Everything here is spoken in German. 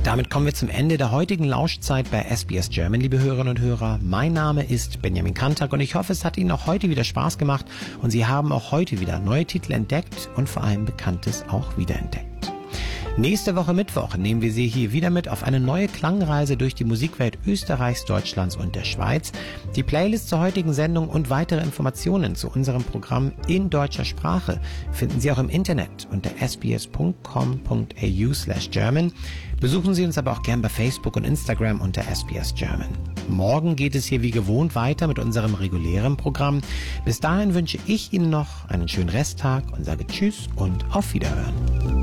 Damit kommen wir zum Ende der heutigen Lauschzeit bei SBS German, liebe Hörerinnen und Hörer. Mein Name ist Benjamin Kantak und ich hoffe, es hat Ihnen auch heute wieder Spaß gemacht und Sie haben auch heute wieder neue Titel entdeckt und vor allem Bekanntes auch wiederentdeckt. Nächste Woche Mittwoch nehmen wir Sie hier wieder mit auf eine neue Klangreise durch die Musikwelt Österreichs, Deutschlands und der Schweiz. Die Playlist zur heutigen Sendung und weitere Informationen zu unserem Programm in deutscher Sprache finden Sie auch im Internet unter sbs.com.au/German. Besuchen Sie uns aber auch gern bei Facebook und Instagram unter SBS German. Morgen geht es hier wie gewohnt weiter mit unserem regulären Programm. Bis dahin wünsche ich Ihnen noch einen schönen Resttag und sage Tschüss und auf Wiederhören.